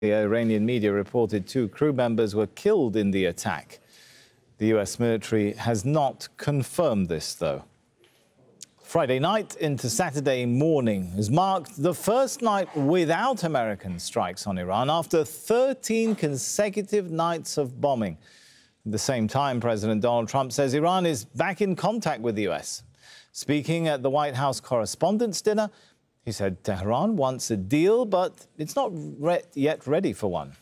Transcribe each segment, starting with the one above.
The Iranian media reported 2 crew members were killed in the attack. The US military has not confirmed this, though. Friday night into Saturday morning has marked the first night without American strikes on Iran after 13 consecutive nights of bombing. At the same time, President Donald Trump says Iran is back in contact with the US. Speaking at the White House Correspondents' Dinner, he said Tehran wants a deal, but it's not yet ready for one.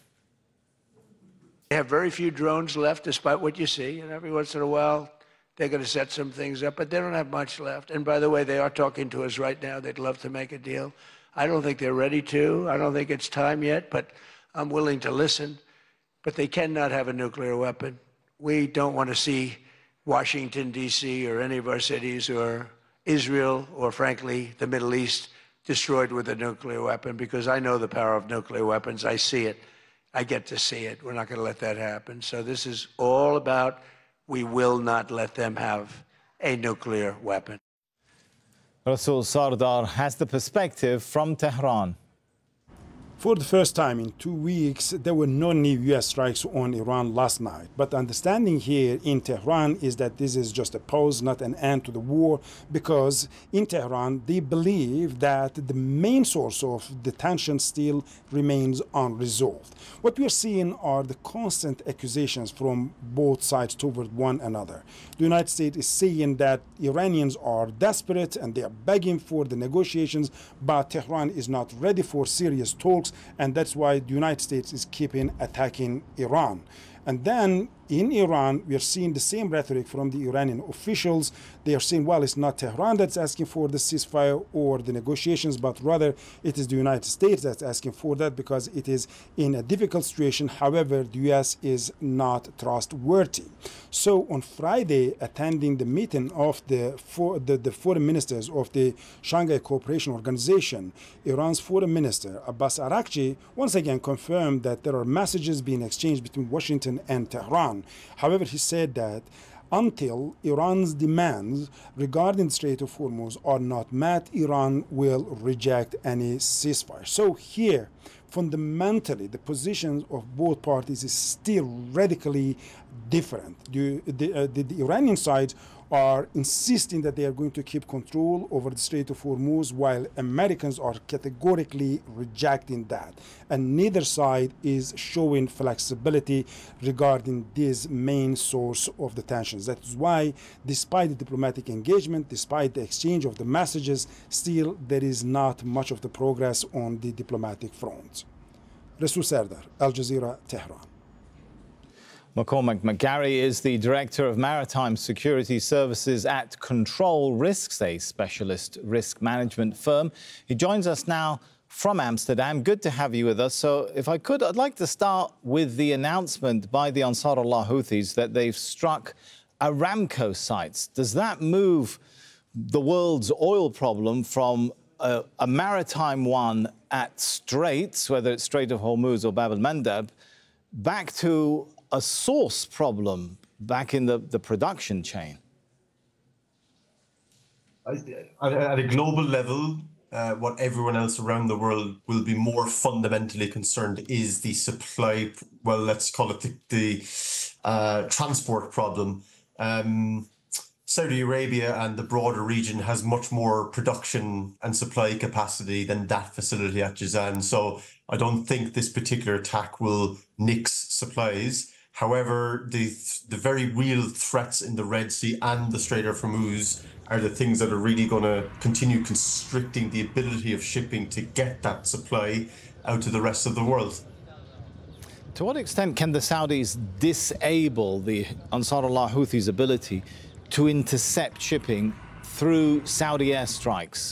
They have very few drones left, despite what you see, and every once in a while they're going to set some things up, but they don't have much left. And by the way, they are talking to us right now. They'd love to make a deal. I don't think they're ready to. I don't think it's time yet, but I'm willing to listen. But they cannot have a nuclear weapon. We don't want to see Washington, D.C., or any of our cities, or Israel, or frankly, the Middle East, destroyed with a nuclear weapon, because I know the power of nuclear weapons. I see it. I get to see it. We're not going to let that happen. So this is all about we will not let them have a nuclear weapon. Rasul Sardar has the perspective from Tehran. For the first time in 2 weeks, there were no new U.S. strikes on Iran last night. But the understanding here in Tehran is that this is just a pause, not an end to the war, because in Tehran, they believe that the main source of the tension still remains unresolved. What we're seeing are the constant accusations from both sides toward one another. The United States is saying that Iranians are desperate and they are begging for the negotiations, but Tehran is not ready for serious talks. And that's why the United States is keeping attacking Iran. And then in Iran, we are seeing the same rhetoric from the Iranian officials. They are saying, well, it's not Tehran that's asking for the ceasefire or the negotiations, but rather it is the United States that's asking for that because it is in a difficult situation. However, the U.S. is not trustworthy. So on Friday, attending the meeting of the foreign ministers of the Shanghai Cooperation Organization, Iran's foreign minister, Abbas Araghchi, once again confirmed that there are messages being exchanged between Washington and Tehran. However, he said that until Iran's demands regarding the Strait of Hormuz are not met, Iran will reject any ceasefire. So here, fundamentally, the positions of both parties is still radically different. The Iranian side are insisting that they are going to keep control over the Strait of Hormuz, while Americans are categorically rejecting that. And neither side is showing flexibility regarding this main source of the tensions. That is why, despite the diplomatic engagement, despite the exchange of the messages, still there is not much of the progress on the diplomatic front. Rasul Sardar, Al Jazeera, Tehran. McCormack McGarry is the Director of Maritime Security Services at Control Risks, a specialist risk management firm. He joins us now from Amsterdam. Good to have you with us. So if I could, I'd like to start with the announcement by the Ansarullah Houthis that they've struck Aramco sites. Does that move the world's oil problem from a maritime one at straits, whether it's Strait of Hormuz or Bab el-Mandeb, back to a source problem back in the production chain? At a global level, what everyone else around the world will be more fundamentally concerned is the supply, well, let's call it the transport problem. Saudi Arabia and the broader region has much more production and supply capacity than that facility at Jazan. So I don't think this particular attack will nix supplies. However, the very real threats in the Red Sea and the Strait of Hormuz are the things that are really going to continue constricting the ability of shipping to get that supply out to the rest of the world. To what extent can the Saudis disable the Ansarullah Houthis' ability to intercept shipping through Saudi airstrikes?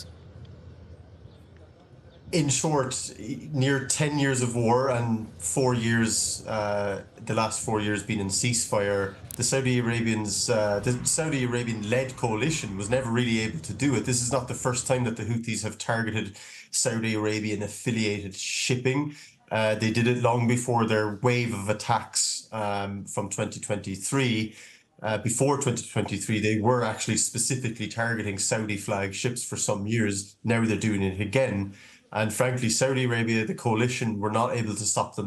In short, near 10 years of war and 4 years, the last 4 years being in ceasefire, the Saudi Arabian-led coalition was never really able to do it. This is not the first time that the Houthis have targeted Saudi Arabian-affiliated shipping. They did it long before their wave of attacks from 2023. Before 2023, they were actually specifically targeting Saudi flag ships for some years. Now they're doing it again. And frankly, Saudi Arabia, the coalition, were not able to stop them